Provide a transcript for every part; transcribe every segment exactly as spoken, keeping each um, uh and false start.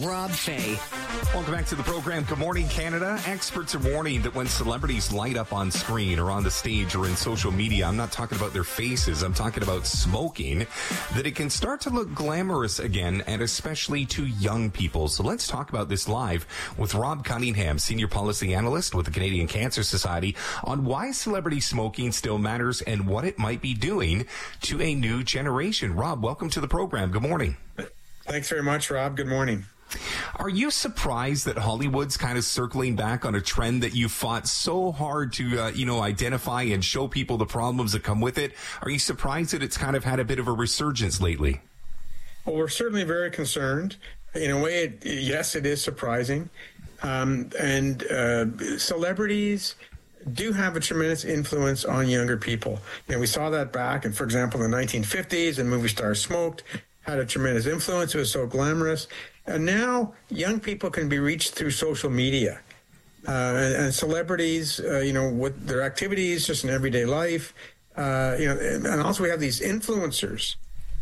Rob Fay. Welcome back to the program. Good morning, Canada. Experts are warning that when celebrities light up on screen or on the stage or in social media, I'm not talking about their faces, I'm talking about smoking, that it can start to look glamorous again, and especially to young people. So let's talk about this live with Rob Cunningham, Senior Policy Analyst with the Canadian Cancer Society, on why celebrity smoking still matters and what it might be doing to a new generation. Rob, welcome to the program. Good morning. Thanks very much, Rob. Good morning. Are you surprised that Hollywood's kind of circling back on a trend that you fought so hard to, uh, you know, identify and show people the problems that come with it? Are you surprised that it's kind of had a bit of a resurgence lately? Well, we're certainly very concerned. In a way, it, yes, it is surprising. Um, and uh, celebrities do have a tremendous influence on younger people. You know, we saw that back, and for example, in the nineteen fifties, and movie stars smoked, had a tremendous influence. It was so glamorous. And now young people can be reached through social media. Uh, and, and celebrities, uh, you know, with their activities just in everyday life. Uh, you know, and also we have these influencers,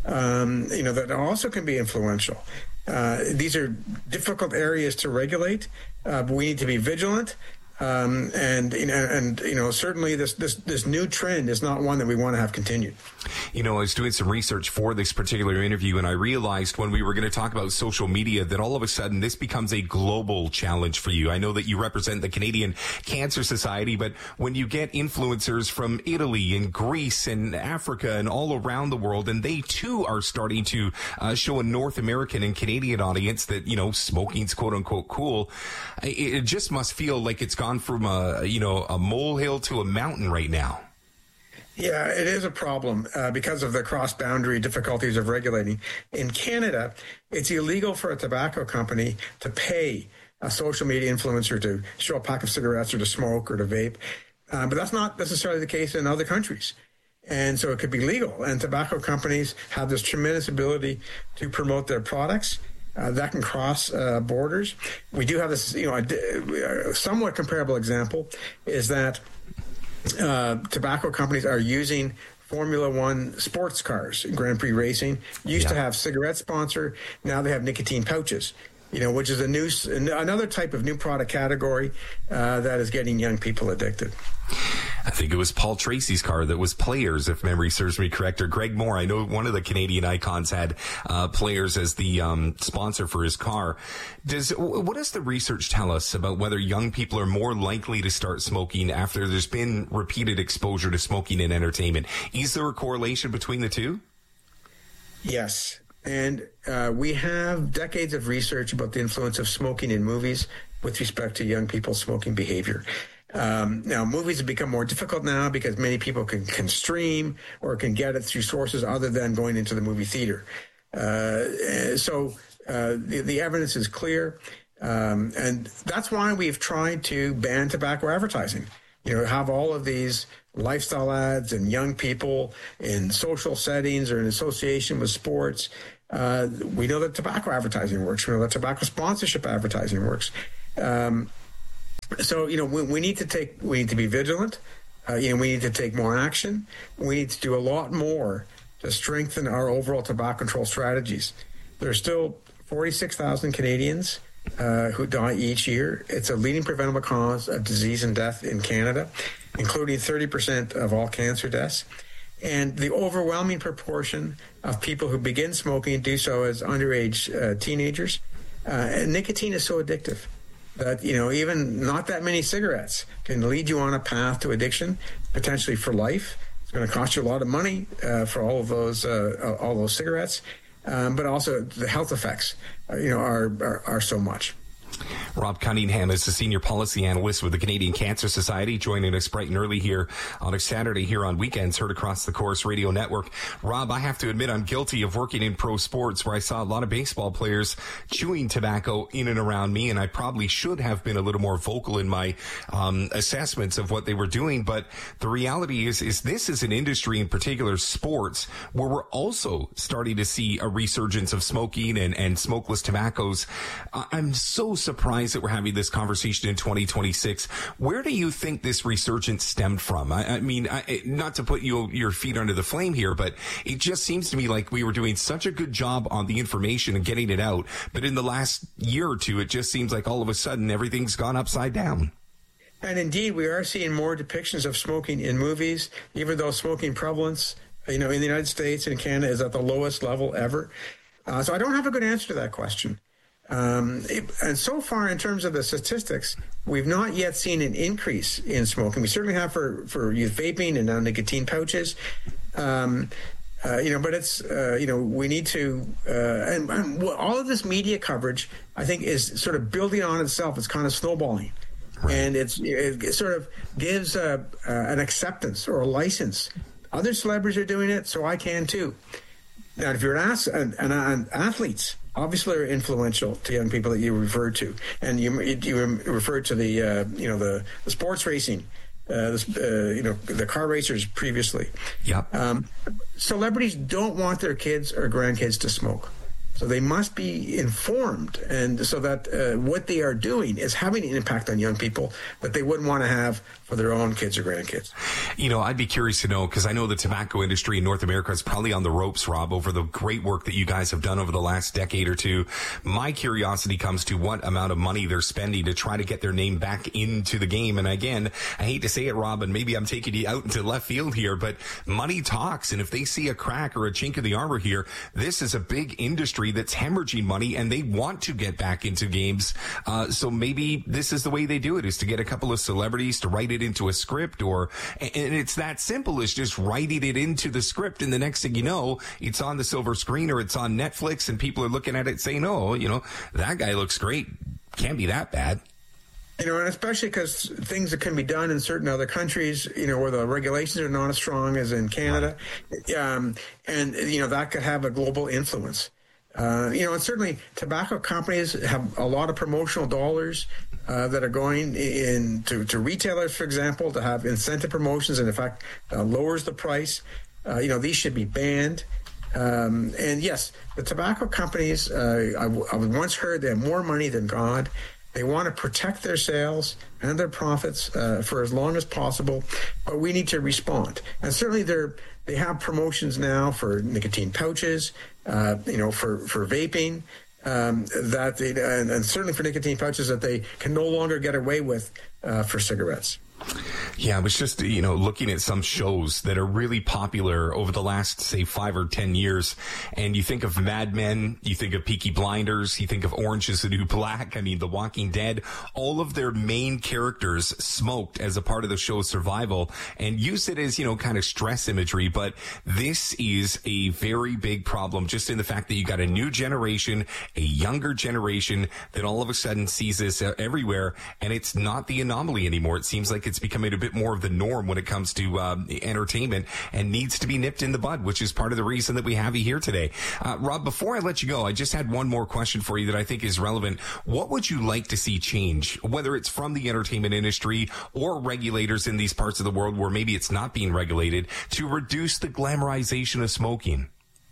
um, you know, that also can be influential. Uh, these are difficult areas to regulate, uh, but we need to be vigilant. Um, and, you know, and, you know, certainly this, this, this new trend is not one that we want to have continued. You know, I was doing some research for this particular interview, and I realized when we were going to talk about social media that all of a sudden this becomes a global challenge for you. I know that you represent the Canadian Cancer Society, but when you get influencers from Italy and Greece and Africa and all around the world, and they too are starting to uh, show a North American and Canadian audience that, you know, smoking's quote unquote cool, it, it just must feel like it's gone from a, you know, a molehill to a mountain right now. Yeah, it is a problem uh, because of the cross-boundary difficulties of regulating. In Canada, it's illegal for a tobacco company to pay a social media influencer to show a pack of cigarettes or to smoke or to vape. Uh, but that's not necessarily the case in other countries. And so it could be legal. And tobacco companies have this tremendous ability to promote their products. Uh, that can cross uh, borders. We do have this, you know, a, a somewhat comparable example is that uh, tobacco companies are using Formula One sports cars, Grand Prix racing. Used yeah. to have cigarette sponsor. Now they have nicotine pouches, you know, which is a new, another type of new product category uh, that is getting young people addicted. I think it was Paul Tracy's car that was Players, if memory serves me correct, or Greg Moore. I know one of the Canadian icons had uh, Players as the um, sponsor for his car. Does what does the research tell us about whether young people are more likely to start smoking after there's been repeated exposure to smoking in entertainment? Is there a correlation between the two? Yes. And uh, we have decades of research about the influence of smoking in movies with respect to young people's smoking behavior. Um, now, movies have become more difficult now because many people can, can stream or can get it through sources other than going into the movie theater. Uh, so uh, the, the evidence is clear. Um, and that's why we've tried to ban tobacco advertising. You know, have all of these lifestyle ads and young people in social settings or in association with sports. Uh, we know that tobacco advertising works. We know that tobacco sponsorship advertising works. Um, So, you know, we, we need to take, we need to be vigilant. Uh, you know, we need to take more action. We need to do a lot more to strengthen our overall tobacco control strategies. There are still forty-six thousand Canadians uh, who die each year. It's a leading preventable cause of disease and death in Canada, including thirty percent of all cancer deaths. And the overwhelming proportion of people who begin smoking do so as underage uh, teenagers. Uh, and nicotine is so addictive that, you know, even not that many cigarettes can lead you on a path to addiction, potentially for life. It's going to cost you a lot of money uh, for all of those uh, all those cigarettes, um, but also the health effects, uh, you know, are, are are so much. Rob Cunningham is the Senior Policy Analyst with the Canadian Cancer Society, joining us bright and early here on a Saturday here on Weekends, heard across the Corus Radio Network. Rob, I have to admit I'm guilty of working in pro sports where I saw a lot of baseball players chewing tobacco in and around me, and I probably should have been a little more vocal in my um, assessments of what they were doing. But the reality is, is this is an industry, in particular sports, where we're also starting to see a resurgence of smoking and, and smokeless tobaccos. I'm so surprised that we're having this conversation in twenty twenty-six. Where do you think this resurgence stemmed from? I, I mean, I, not to put you, your feet under the flame here, but it just seems to me like we were doing such a good job on the information and getting it out. But in the last year or two, it just seems like all of a sudden everything's gone upside down. And indeed, we are seeing more depictions of smoking in movies, even though smoking prevalence, you know, in the United States and Canada is at the lowest level ever. Uh, so I don't have a good answer to that question. Um, it, and so far, in terms of the statistics, we've not yet seen an increase in smoking. We certainly have for, for youth vaping and non-nicotine pouches. Um, uh, you know, but it's, uh, you know, we need to, uh, and, and all of this media coverage, I think, is sort of building on itself. It's kind of snowballing. Right. And it's, it sort of gives a, uh, an acceptance or a license. Other celebrities are doing it, so I can too. Now, if you're an, ath- an, an, an athletes, obviously are influential to young people that you referred to, and you you referred to the uh, you know the, the sports racing, uh, the, uh, you know the car racers previously. Yeah. Um, celebrities don't want their kids or grandkids to smoke. So they must be informed, and so that uh, what they are doing is having an impact on young people that they wouldn't want to have for their own kids or grandkids. You know, I'd be curious to know, because I know the tobacco industry in North America is probably on the ropes, Rob, over the great work that you guys have done over the last decade or two. My curiosity comes to what amount of money they're spending to try to get their name back into the game. And again, I hate to say it, Rob, and maybe I'm taking you out into left field here, but money talks. And if they see a crack or a chink in the armor here, this is a big industry that's hemorrhaging money, and they want to get back into games. Uh, so maybe this is the way they do it, is to get a couple of celebrities to write it into a script, or, and it's that simple as just writing it into the script. And the next thing you know, it's on the silver screen or it's on Netflix, and people are looking at it saying, oh, you know, that guy looks great. Can't be that bad. You know, and especially because things that can be done in certain other countries, you know, where the regulations are not as strong as in Canada. Um, and, you know, that could have a global influence. Uh, you know, and certainly tobacco companies have a lot of promotional dollars uh, that are going in to, to retailers, for example, to have incentive promotions, and in fact uh, lowers the price. Uh, you know, these should be banned. Um, and yes, the tobacco companies, uh, I, w- I once heard they have more money than God. They want to protect their sales and their profits uh, for as long as possible, but we need to respond. And certainly they're, they have promotions now for nicotine pouches, uh, you know, for, for vaping, um, that they, and, and certainly for nicotine pouches that they can no longer get away with uh, for cigarettes. Yeah, I was just, you know, looking at some shows that are really popular over the last, say, five or ten years. And you think of Mad Men, you think of Peaky Blinders, you think of Orange is the New Black, I mean, The Walking Dead. All of their main characters smoked as a part of the show's survival and used it as, you know, kind of stress imagery. But this is a very big problem, just in the fact that you got a new generation, a younger generation that all of a sudden sees this everywhere. And it's not the anomaly anymore. It seems like it's becoming a bit more of the norm when it comes to um, entertainment, and needs to be nipped in the bud, which is part of the reason that we have you here today. Uh, Rob, before I let you go, I just had one more question for you that I think is relevant. What would you like to see change, whether it's from the entertainment industry or regulators in these parts of the world where maybe it's not being regulated, to reduce the glamorization of smoking?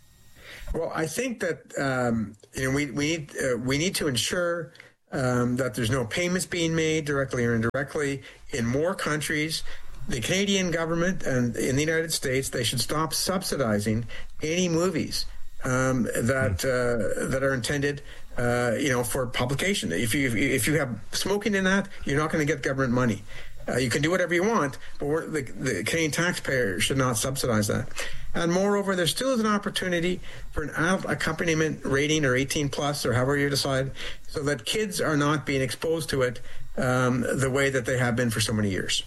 Well, I think that um, you know we we need uh, we need to ensure Um, that there's no payments being made directly or indirectly. In more countries, the Canadian government and in the United States, they should stop subsidizing any movies um, that uh, that are intended, uh, you know, for publication. If you if you have smoking in that, you're not going to get government money. Uh, you can do whatever you want, but we're, the, the Canadian taxpayer should not subsidize that. And moreover, there still is an opportunity for an adult accompaniment rating or eighteen plus or however you decide, so that kids are not being exposed to it um, the way that they have been for so many years.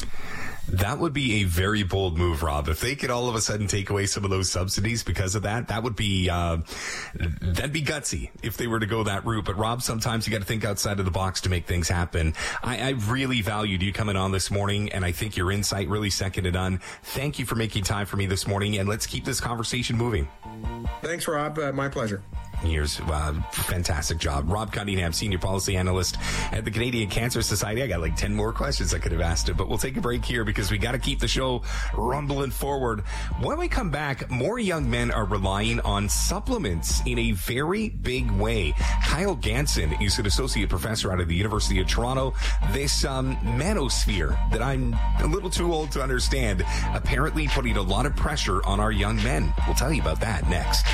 That would be a very bold move, Rob. If they could all of a sudden take away some of those subsidies because of that, that would be, uh, that'd be gutsy if they were to go that route. But Rob, sometimes you got to think outside of the box to make things happen. I, I really valued you coming on this morning, and I think your insight really second to none. Thank you for making time for me this morning, and let's keep this conversation moving. Thanks, Rob. Uh, my pleasure. years. Uh, fantastic job. Rob Cunningham, Senior Policy Analyst at the Canadian Cancer Society. I got like ten more questions I could have asked him, but we'll take a break here because we got to keep the show rumbling forward. When we come back, more young men are relying on supplements in a very big way. Kyle Ganson is an associate professor out of the University of Toronto. This um, manosphere that I'm a little too old to understand, apparently putting a lot of pressure on our young men. We'll tell you about that next.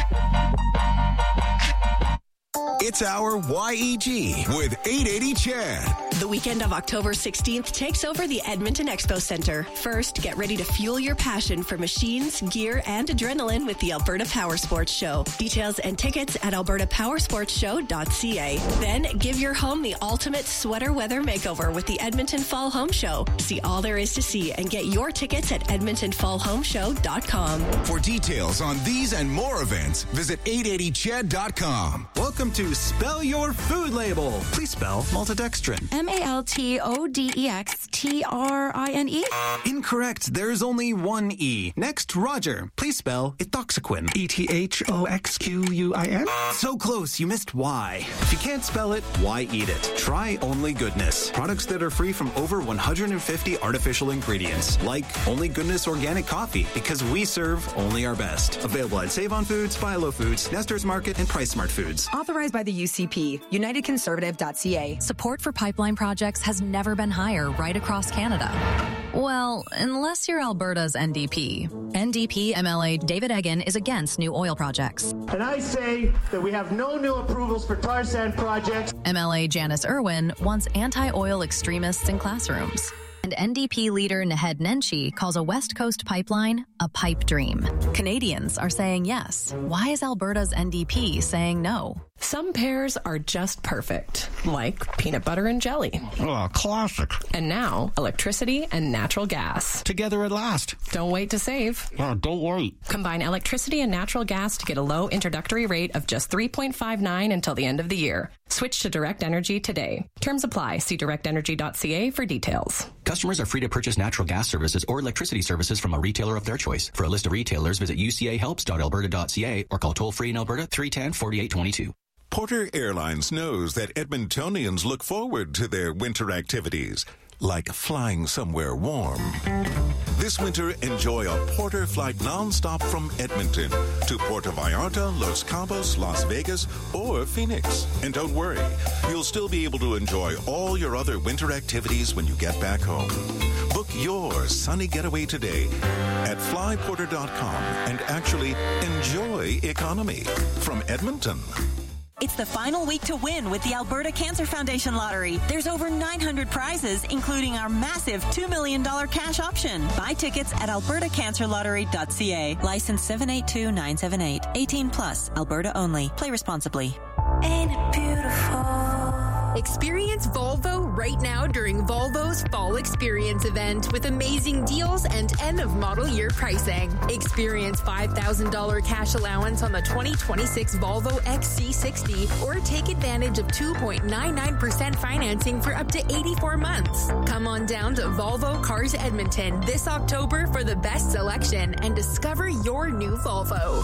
It's our Y E G with eight eighty Chad. The weekend of October sixteenth takes over the Edmonton Expo Centre. First, get ready to fuel your passion for machines, gear, and adrenaline with the Alberta Power Sports Show. Details and tickets at alberta power sports show dot c a. Then, give your home the ultimate sweater weather makeover with the Edmonton Fall Home Show. See all there is to see and get your tickets at edmonton fall home show dot com. For details on these and more events, visit eight eighty chad dot com. Welcome to Spell Your Food Label. Please spell maltodextrin. M A L T O D E X T R I N E? Incorrect. There's only one E. Next, Roger. Please spell etoxaquin. E T H O X Q U I N? So close, you missed Y. If you can't spell it, why eat it? Try Only Goodness. Products that are free from over one hundred fifty artificial ingredients, like Only Goodness Organic Coffee, because we serve only our best. Available at Save On Foods, Philo Foods, Nestor's Market, and Price Smart Foods. Authorized by the U C P, united conservative dot c a. Support for pipeline projects has never been higher right across Canada. Well, unless you're Alberta's N D P. N D P M L A David Eggen is against new oil projects. And I say that we have no new approvals for tar sand projects. M L A Janice Irwin wants anti-oil extremists in classrooms. And N D P leader Naheed Nenshi calls a West Coast pipeline a pipe dream. Canadians are saying yes. Why is Alberta's N D P saying no? Some pairs are just perfect, like peanut butter and jelly. Oh, classic. And now, electricity and natural gas. Together at last. Don't wait to save. Oh, don't wait. Combine electricity and natural gas to get a low introductory rate of just three point five nine until the end of the year. Switch to Direct Energy today. Terms apply. See direct energy dot c a for details. Customers are free to purchase natural gas services or electricity services from a retailer of their choice. For a list of retailers, visit u c a helps dot alberta dot c a or call toll-free in Alberta three one zero, four eight two two. Porter Airlines knows that Edmontonians look forward to their winter activities, like flying somewhere warm. This winter, enjoy a Porter flight nonstop from Edmonton to Puerto Vallarta, Los Cabos, Las Vegas, or Phoenix. And don't worry, you'll still be able to enjoy all your other winter activities when you get back home. Book your sunny getaway today at fly porter dot com and actually enjoy economy from Edmonton. It's the final week to win with the Alberta Cancer Foundation Lottery. There's over nine hundred prizes, including our massive two million dollars cash option. Buy tickets at alberta cancer lottery dot c a. License seven eight two nine seven eight. eighteen plus. Alberta only. Play responsibly. Ain't it beautiful? Experience Volvo right now during Volvo's Fall Experience event with amazing deals and end of model year pricing. Experience five thousand dollars cash allowance on the twenty twenty-six Volvo X C sixty or take advantage of two point nine nine percent financing for up to eighty-four months. Come on down to Volvo Cars Edmonton this October for the best selection and discover your new Volvo.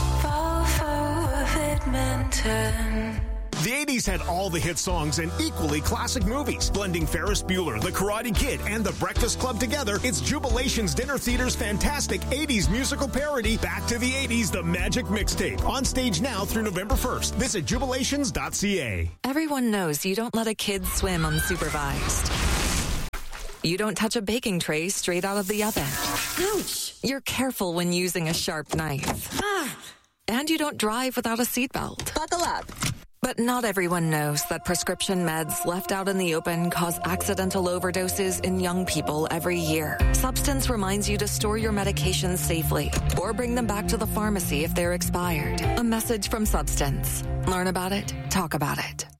Volvo of Edmonton. The eighties had all the hit songs and equally classic movies. Blending Ferris Bueller, The Karate Kid, and The Breakfast Club together, it's Jubilation's Dinner Theater's fantastic eighties musical parody, Back to the eighties, The Magic Mixtape. On stage now through November first. Visit jubilations dot c a. Everyone knows you don't let a kid swim unsupervised. You don't touch a baking tray straight out of the oven. Ouch! You're careful when using a sharp knife. Ah. And you don't drive without a seatbelt. Buckle up. But not everyone knows that prescription meds left out in the open cause accidental overdoses in young people every year. Substance reminds you to store your medications safely or bring them back to the pharmacy if they're expired. A message from Substance. Learn about it, talk about it.